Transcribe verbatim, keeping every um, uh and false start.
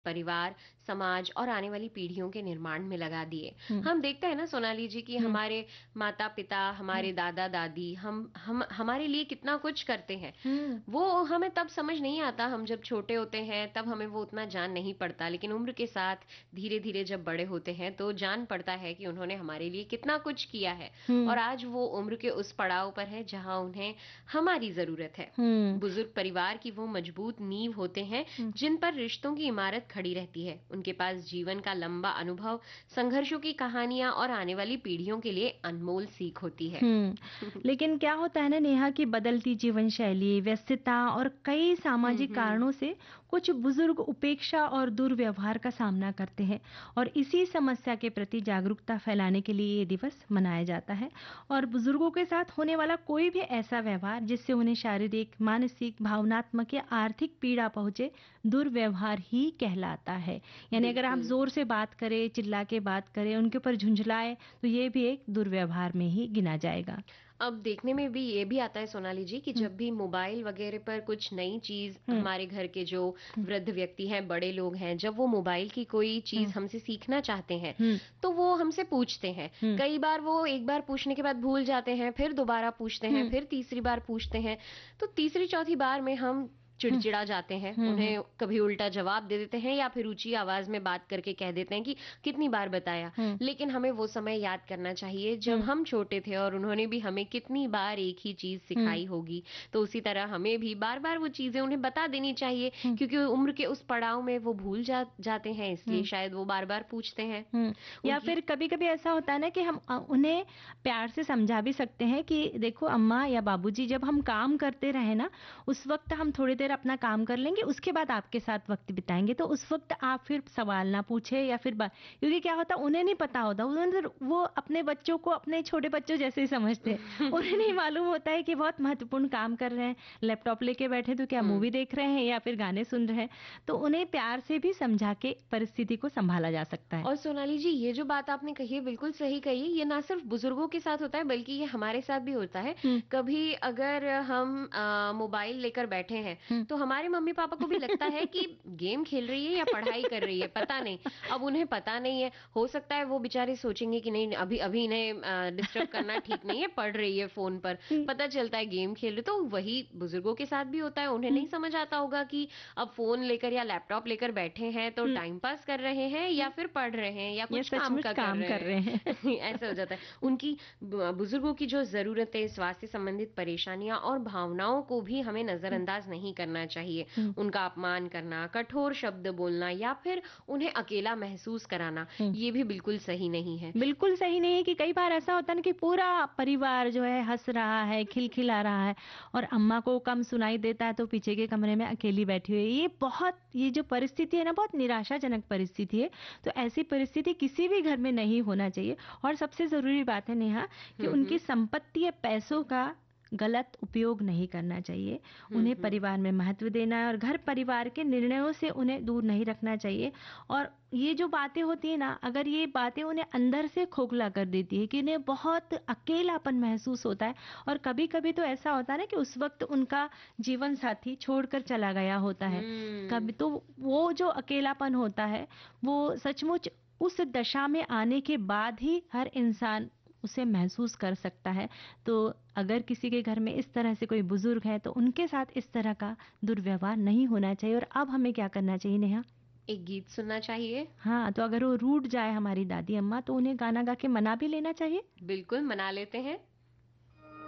परिवार, समाज और आने वाली पीढ़ियों के निर्माण में लगा दिए। हुँ, हम देखते हैं ना सोनाली जी कि हुँ, हमारे माता-पिता, हुँ, हमारे दादा-दादी हम हम हमारे लिए कितना कुछ करते हैं। हुँ, वो हमें तब समझ नहीं आता, हम जब छोटे होते हैं तब हमें वो उतना जान नहीं पड़ता, लेकिन उम्र के साथ धीरे-धीरे जब बड़े होते हैं तो जान पड़ता है कि उन्होंने हमारे लिए कितना कुछ किया है और हुँ, आज वो उम्र के उस पड़ाव पर है जहां उन्हें हमारी ज़रूरत है। हुँ, बुजुर्ग परिवार की वो मजबूत नींव होते हैं हुँ। जिन पर रिश्तों की इमारत खड़ी रहती है। उनके पास जीवन का लंबा अनुभव, संघर्षों की कहानियां और आने वाली पीढ़ियों के लिए अनमोल सीख होती है। हुँ। लेकिन क्या होता है ना नेहा कि बदलती जीवन शैली, व्यस्तता और कई हम्म सामाजिक हम्म कारणों से कुछ बुजुर्ग उपेक्षा और दुर्व्यवहार का सामना करते हैं और इसी समस्या के प्रति जागरूकता फैलाने के लिए ये दिवस मनाया जाता है। और बुजुर्गों के साथ होने वाला कोई भी ऐसा व्यवहार जिससे उन्हें शारीरिक, मानसिक, भावनात्मक या आर्थिक पीड़ा पहुंचे, दुर्व्यवहार ही कहलाता है। यानी अगर आप बिल्कुल। जोर से बात करें, चिल्ला के बात करें, उनके ऊपर झुंझलाएं, तो ये भी एक दुर्व्यवहार में ही गिना जाएगा। अब देखने में भी ये भी आता है सोनाली जी कि हुँ, जब भी मोबाइल वगैरह पर कुछ नई चीज हुँ, हमारे घर के जो हुँ, वृद्ध व्यक्ति हैं, बड़े लोग हैं, जब वो मोबाइल की कोई चीज हुँ, हमसे सीखना चाहते हैं हुँ, तो वो हमसे पूछते हैं। हुँ, कई बार वो एक बार पूछने के बाद भूल जाते हैं, फिर दोबारा पूछते हैं, हुँ, फिर तीसरी बार पूछते हैं। तो तीसरी चौथी बार में हम हुँ, चिड़चिड़ा जाते हैं, हुँ, हुँ, उन्हें कभी उल्टा जवाब दे देते हैं या फिर ऊंची आवाज में बात करके कह देते हैं कि कितनी बार बताया। हुँ, लेकिन हमें वो समय याद करना चाहिए जब हुँ, हम छोटे थे और उन्होंने भी हमें कितनी बार एक ही चीज हुँ, सिखाई होगी। तो उसी तरह हमें भी बार बार वो चीजें उन्हें बता देनी चाहिए, हुँ, क्योंकि उम्र के उस पड़ाव में वो भूल जा जाते हैं, इसलिए हुँ, शायद वो बार बार पूछते हैं हुँ। या उनकी। फिर कभी-कभी ऐसा होता है ना कि हम अ, उन्हें प्यार से समझा भी सकते हैं कि देखो अम्मा या बाबूजी जब हम काम करते रहे ना, उस वक़्त हम थोड़ी देर अपना काम कर लेंगे, उसके बाद आपके साथ वक़्त बिताएँगे। तो उस वक़्त आप फिर सवाल ना पूछें या फिर बा क्योंकि क्या होता है उन्हें नहीं पता होता, उन्हें तो वो अपने बच्चों को अपने छोटे बच्चों जैसे ही समझते हैं। उन्हें नहीं मालूम होता है कि बहुत महत्वपूर्ण काम कर रहे हैं, लैपटॉप लेके बैठे तो क्या हम्म। मूवी देख रहे हैं या फिर गाने सुन रहे हैं। तो उन्हें प्यार से भी समझा के परिस्थिति को सँभाला जा सकता है। और सोनाली जी, ये जो बात आपने कही है बिल्कुल सही कही। ये ना सिर्फ बुजुर्गों के साथ होता है बल्कि ये हमारे साथ भी होता है। हुँ, कभी अगर हम अ, मोबाइल लेकर बैठे हैं हुँ। तो हमारे मम्मी पापा को भी लगता है कि गेम खेल रही है या पढ़ाई कर रही है, पता नहीं। अब उन्हें पता नहीं है, हो सकता है वो बेचारे सोचेंगे कि नहीं अभी अभी इन्हें डिस्टर्ब करना ठीक नहीं है, पढ़ रही है फोन पर। हुँ, पता चलता है गेम खेल रही। तो वही बुजुर्गों के साथ भी होता है, उन्हें हुँ, नहीं समझ आता होगा कि अब फोन लेकर या लैपटॉप लेकर बैठे हैं तो हुँ, टाइम पास कर रहे हैं या हुँ। फिर पढ़ रहे हैं या ये कुछ काम सचमुच का कर काम रहे कर रहे हैं। हैं। ऐसा हो जाता है। उनकी ब- बुजुर्गों की जो जरूरतें, स्वास्थ्य संबंधित परेशानियां और भावनाओं को भी हमें हुँ, नजरअंदाज नहीं करना चाहिए। हुँ, उनका अपमान करना, कठोर शब्द बोलना या फिर उन्हें अकेला महसूस कराना, हुँ। ये भी बिल्कुल सही नहीं है। बिल्कुल सही नहीं है कि कई बार ऐसा होता है ना कि पूरा परिवार जो है हँस रहा है, खिलखिला रहा है और अम्मा को कम सुनाई देता है तो पीछे के कमरे में अकेली बैठी हुई है। ये बहुत ये जो परिस्थिति है ना बहुत निराशाजनक परिस्थिति है। तो ऐसी परिस्थिति किसी भी घर में नहीं होना चाहिए और सबसे ज़रूरी बात है नेहा कि हम्म उनकी हम्म संपत्ति या पैसों का गलत उपयोग नहीं करना चाहिए। हम्म उन्हें हम्म परिवार में महत्व देना है और घर परिवार के निर्णयों से उन्हें दूर नहीं रखना चाहिए। और ये जो बातें होती है ना, अगर ये बातें उन्हें अंदर से खोखला कर देती है कि उन्हें बहुत अकेलापन महसूस होता है और कभी-कभी तो ऐसा होता है ना कि उस वक़्त उनका जीवन साथी छोड़कर चला गया होता है। हम्म कभी तो वो जो अकेलापन होता है, वो सचमुच उस दशा में आने के बाद ही हर इंसान उसे महसूस कर सकता है। तो अगर किसी के घर में इस तरह से कोई बुज़ुर्ग है, तो उनके साथ इस तरह का दुर्व्यवहार नहीं होना चाहिए। और अब हमें क्या करना चाहिए नेहा? एक गीत सुनना चाहिए। हाँ, तो अगर वो रूठ जाए हमारी दादी अम्मा तो उन्हें गाना गा के मना भी लेना चाहिए। बिल्कुल मना लेते हैं।